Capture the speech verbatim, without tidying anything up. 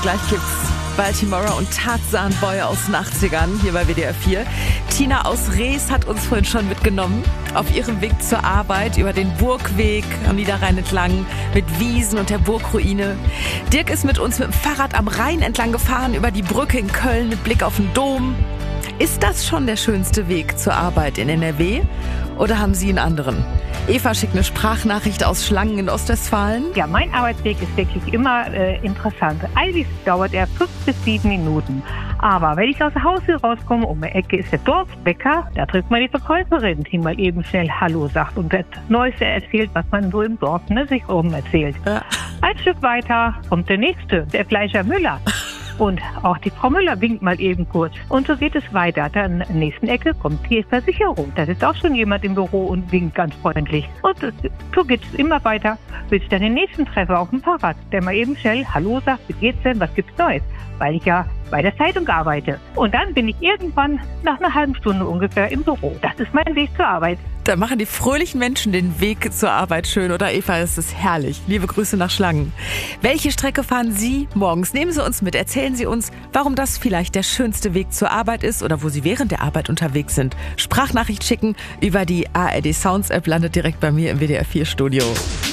Gleich gibt's Baltimora und Tarzan Boy aus den achtzigern hier bei W D R vier. Tina aus Rees hat uns vorhin schon mitgenommen auf ihrem Weg zur Arbeit über den Burgweg am Niederrhein entlang mit Wiesen und der Burgruine. Dirk ist mit uns mit dem Fahrrad am Rhein entlang gefahren über die Brücke in Köln mit Blick auf den Dom. Ist das schon der schönste Weg zur Arbeit in N R W oder haben Sie einen anderen? Eva schickt eine Sprachnachricht aus Schlangen in Ostwestfalen. Ja, mein Arbeitsweg ist wirklich immer äh, interessant. Eigentlich dauert er fünf bis sieben Minuten. Aber wenn ich aus der Haustür rauskomme, um die Ecke ist der Dorfbäcker, da trifft man die Verkäuferin, die mal eben schnell Hallo sagt und das Neueste erzählt, was man so im Dorf ne, sich oben erzählt. Ja. Ein Stück weiter kommt der Nächste, der Fleischer Müller. Und auch die Frau Müller winkt mal eben kurz. Und so geht es weiter. Dann in der nächsten Ecke kommt die Versicherung. Da sitzt auch schon jemand im Büro und winkt ganz freundlich. Und so geht es immer weiter, bis ich dann den nächsten treffe auf dem Fahrrad, der mal eben schnell Hallo sagt, wie geht's denn, was gibt's Neues? Weil ich ja bei der Zeitung arbeite. Und dann bin ich irgendwann nach einer halben Stunde ungefähr im Büro. Das ist mein Weg zur Arbeit. Da machen die fröhlichen Menschen den Weg zur Arbeit schön, oder Eva? Es ist herrlich. Liebe Grüße nach Schlangen. Welche Strecke fahren Sie morgens? Nehmen Sie uns mit. Erzählen Sie uns, warum das vielleicht der schönste Weg zur Arbeit ist oder wo Sie während der Arbeit unterwegs sind. Sprachnachricht schicken über die A R D Sounds App, landet direkt bei mir im W D R vier Studio.